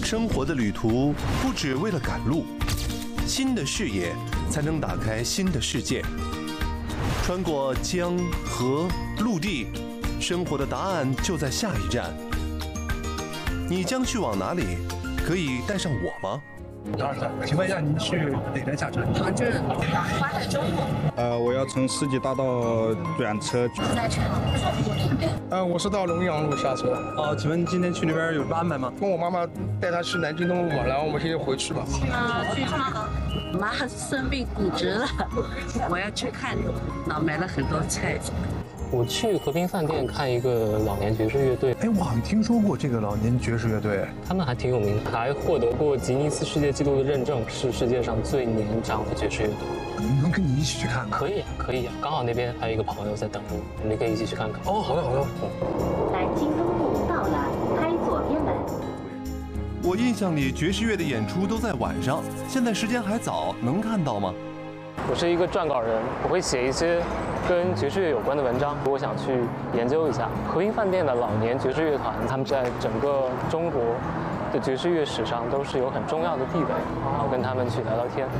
生活的旅途不只为了赶路，新的视野才能打开新的世界。穿过江河陆地，生活的答案就在下一站。你将去往哪里？可以带上我吗？ 请问一下，您去哪边下车？ 杭州花海中路。 我要从世纪大道转车。 在长春。 我是到龙阳路下车。请问今天去那边有什么安排吗？跟我妈妈带她去南京东路嘛，然后我们现在回去吧。 去妈生病骨折了，我要去看，然后买了很多菜。 我去和平饭店看一个老年爵士乐队。 我好像听说过这个老年爵士乐队， 他们还挺有名的，还获得过吉尼斯世界纪录的认证，是世界上最年长的爵士乐队。 能跟你一起去看？ 可以啊，可以啊，刚好那边还有一个朋友在等着我，你可以一起去看看。 好的好的。 南京东路到了，开左边门。 我印象里爵士乐的演出都在晚上，现在时间还早，能看到吗？ 我是一个撰稿人，我会写一些跟爵士乐有关的文章，我想去研究一下和平饭店的老年爵士乐团，他们在整个中国的爵士乐史上都是有很重要的地位，然后跟他们去聊聊天。